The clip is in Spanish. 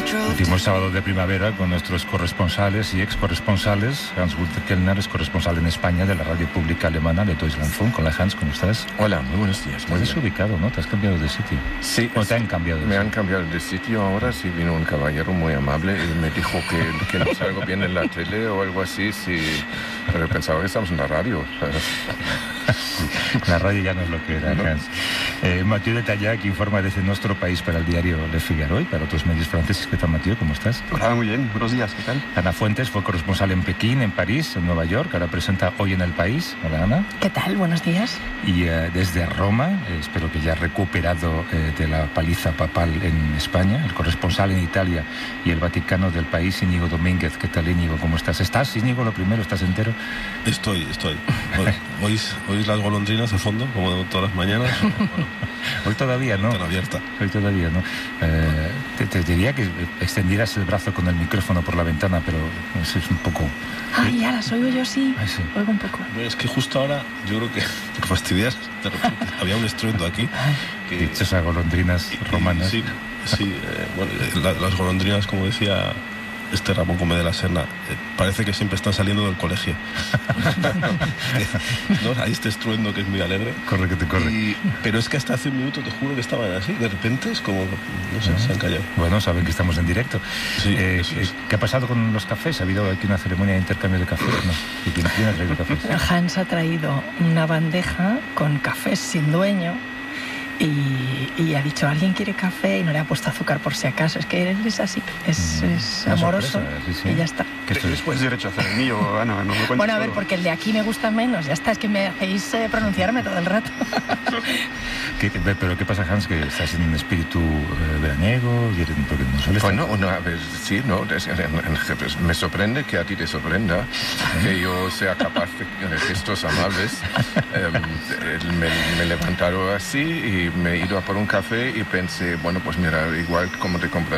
Último sábado de primavera con nuestros corresponsales y ex corresponsales. Hans-Günther Kellner es corresponsal en España de la radio pública alemana de Deutschlandfunk. Hola Hans, ¿cómo estás? Hola, muy buenos días. Muy ubicado, ¿no? ¿Te has cambiado de sitio? Sí. ¿O te han cambiado de sitio? sitio? Me han cambiado de sitio ahora. Sí, vino un caballero muy amable y me dijo que no salgo bien en la tele o algo así. Sí, pero pensaba que estamos en la radio. La radio ya no es lo que era, Hans. Mathieu de Tallac informa desde nuestro país para el diario Le Figaro y para otros medios franceses. ¿Qué tal, Mathieu? ¿Cómo estás? Hola, muy bien. Buenos días. ¿Qué tal? Ana Fuentes fue corresponsal en Pekín, en París, en Nueva York. Ahora presenta Hoy en el País. Hola, Ana. ¿Qué tal? Buenos días. Y desde Roma, espero que ya recuperado de la paliza papal en España, el corresponsal en Italia y el Vaticano del país, Íñigo Domínguez. ¿Qué tal, Íñigo? ¿Cómo estás? ¿Estás, Íñigo, lo primero? ¿Estás entero? Estoy. ¿Oís las golondrinas de fondo, como todas las mañanas? Bueno, hoy todavía no. Abierta. Hoy todavía no. Te diría que extendieras el brazo con el micrófono por la ventana, pero eso es un poco... Ay, ya las oigo yo, sí. Ay, sí. Oigo un poco. Es que justo ahora, yo creo que por fastidiar, de repente había un estruendo aquí. Dichos a golondrinas romanas. Sí. Bueno, las golondrinas, como decía Ramón Gómez de la Serna, parece que siempre están saliendo del colegio. ¿No? Hay este estruendo que es muy alegre. Corre que te corre. Pero es que hasta hace un minuto, te juro que estaban así. De repente es como, no sé, se han callado. Bueno, saben que estamos en directo. Sí, ¿Qué ha pasado con los cafés? ¿Ha habido aquí una ceremonia de intercambio de cafés? No. ¿Quién ha traído cafés? Hans ha traído una bandeja con cafés sin dueño. Y ha dicho, ¿alguien quiere café? Y no le ha puesto azúcar por si acaso. Es que él es así, es amoroso, sí. Y ya está. Después de rechazar el mío, Ana, no me cuentes. Bueno, a ver, porque el de aquí me gusta menos. Ya está, es que me hacéis pronunciarme todo el rato. ¿Pero qué pasa, Hans? ¿Que estás en un espíritu veraniego? Porque no suele estar... Bueno, a ver, sí, no, me sorprende que a ti te sorprenda que yo sea capaz de gestos amables. Me levantaron así y me he ido a por un café y pensé, bueno, pues mira, igual como te compras